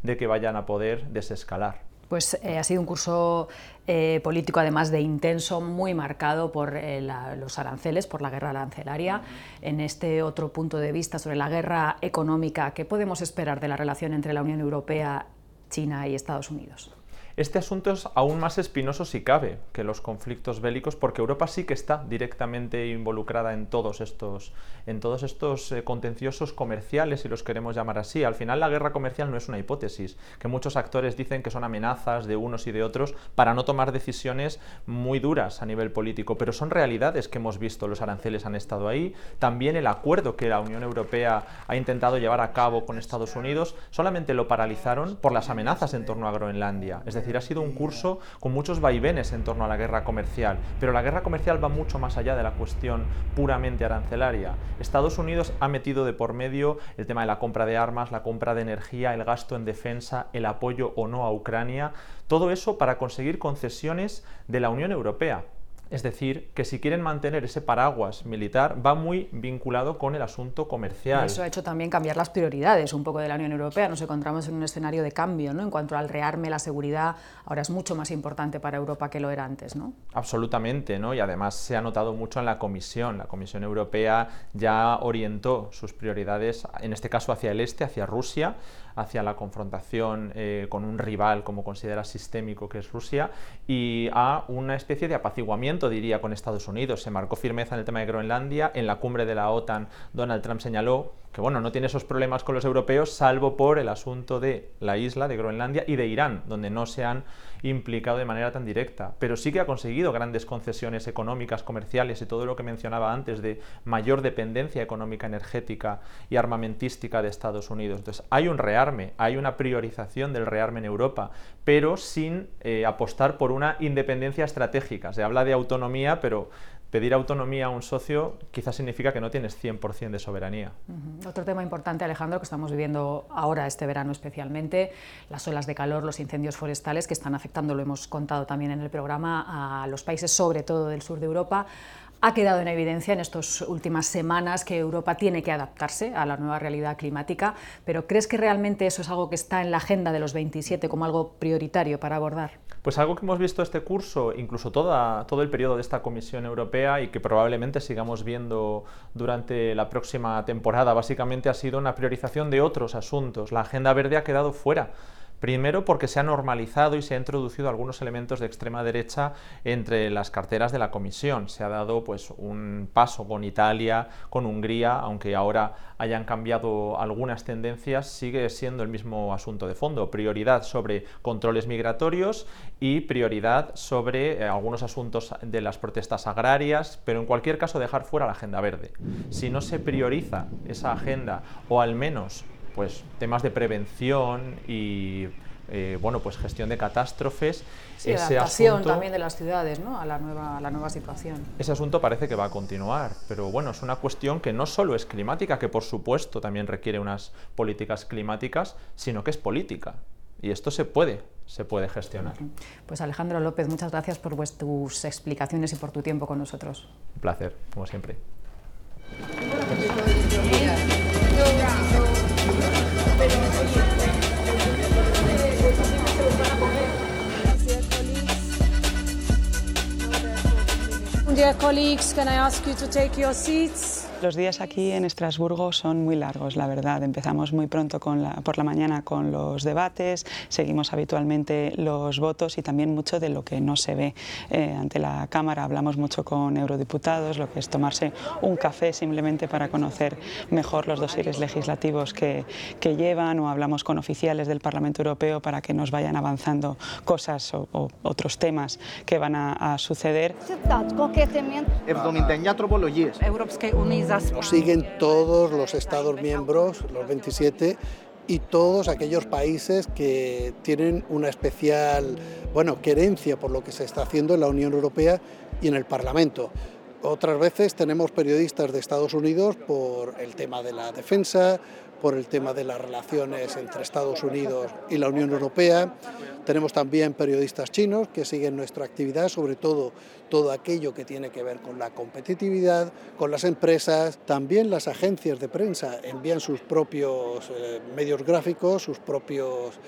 de que vayan a poder desescalar. Pues ha sido un curso político, además de intenso, muy marcado por los aranceles, por la guerra arancelaria. En este otro punto de vista sobre la guerra económica, ¿qué podemos esperar de la relación entre la Unión Europea, China y Estados Unidos? Este asunto es aún más espinoso si cabe que los conflictos bélicos, porque Europa sí que está directamente involucrada en todos estos contenciosos comerciales, si los queremos llamar así. Al final la guerra comercial no es una hipótesis, que muchos actores dicen que son amenazas de unos y de otros para no tomar decisiones muy duras a nivel político, pero son realidades que hemos visto. Los aranceles han estado ahí, también el acuerdo que la Unión Europea ha intentado llevar a cabo con Estados Unidos solamente lo paralizaron por las amenazas en torno a Groenlandia. Es decir, ha sido un curso con muchos vaivenes en torno a la guerra comercial, pero la guerra comercial va mucho más allá de la cuestión puramente arancelaria. Estados Unidos ha metido de por medio el tema de la compra de armas, la compra de energía, el gasto en defensa, el apoyo o no a Ucrania, todo eso para conseguir concesiones de la Unión Europea. Es decir, que si quieren mantener ese paraguas militar, va muy vinculado con el asunto comercial. Eso ha hecho también cambiar las prioridades un poco de la Unión Europea. Nos encontramos en un escenario de cambio, ¿no? En cuanto al rearme, la seguridad ahora es mucho más importante para Europa que lo era antes, ¿no? Absolutamente, ¿no? Y además se ha notado mucho en la Comisión. La Comisión Europea ya orientó sus prioridades, en este caso hacia el este, hacia Rusia, hacia la confrontación con un rival como considera sistémico que es Rusia, y a una especie de apaciguamiento, diría, con Estados Unidos. Se marcó firmeza en el tema de Groenlandia. En la cumbre de la OTAN, Donald Trump señaló que bueno, no tiene esos problemas con los europeos, salvo por el asunto de la isla de Groenlandia y de Irán, donde no se han implicado de manera tan directa, pero sí que ha conseguido grandes concesiones económicas, comerciales y todo lo que mencionaba antes de mayor dependencia económica, energética y armamentística de Estados Unidos. Entonces hay un rearme, hay una priorización del rearme en Europa, pero sin apostar por una independencia estratégica. Se habla de autonomía, pero pedir autonomía a un socio quizás significa que no tienes 100% de soberanía. Otro tema importante, Alejandro, que estamos viviendo ahora este verano especialmente, las olas de calor, los incendios forestales que están afectando, lo hemos contado también en el programa, a los países sobre todo del sur de Europa. Ha quedado en evidencia en estas últimas semanas que Europa tiene que adaptarse a la nueva realidad climática, pero ¿crees que realmente eso es algo que está en la agenda de los 27 como algo prioritario para abordar? Pues algo que hemos visto este curso, incluso todo el periodo de esta Comisión Europea y que probablemente sigamos viendo durante la próxima temporada, básicamente ha sido una priorización de otros asuntos. La agenda verde ha quedado fuera. Primero porque se ha normalizado y se ha introducido algunos elementos de extrema derecha entre las carteras de la Comisión. Se ha dado pues un paso con Italia, con Hungría, aunque ahora hayan cambiado algunas tendencias, sigue siendo el mismo asunto de fondo. Prioridad sobre controles migratorios y prioridad sobre algunos asuntos de las protestas agrarias, pero en cualquier caso dejar fuera la agenda verde. Si no se prioriza esa agenda, o al menos pues temas de prevención y bueno, pues gestión de catástrofes. Sí, ese adaptación asunto, también de las ciudades, ¿no? a la nueva situación. Ese asunto parece que va a continuar, pero bueno, es una cuestión que no solo es climática, que por supuesto también requiere unas políticas climáticas, sino que es política. Y esto se puede gestionar. Pues Alejandro López, muchas gracias por tus explicaciones y por tu tiempo con nosotros. Un placer, como siempre. Dear colleagues, can I ask you to take your seats? Los días aquí en Estrasburgo son muy largos, la verdad. Empezamos muy pronto por la mañana con los debates, seguimos habitualmente los votos y también mucho de lo que no se ve ante la Cámara. Hablamos mucho con eurodiputados, lo que es tomarse un café simplemente para conocer mejor los dosieres legislativos que llevan, o hablamos con oficiales del Parlamento Europeo para que nos vayan avanzando cosas o otros temas que van a suceder. Nos siguen todos los Estados miembros, los 27, y todos aquellos países que tienen una especial querencia por lo que se está haciendo en la Unión Europea y en el Parlamento. Otras veces tenemos periodistas de Estados Unidos por el tema de la defensa, por el tema de las relaciones entre Estados Unidos y la Unión Europea. Tenemos también periodistas chinos que siguen nuestra actividad, sobre todo aquello que tiene que ver con la competitividad, con las empresas. También las agencias de prensa envían sus propios medios gráficos, sus propios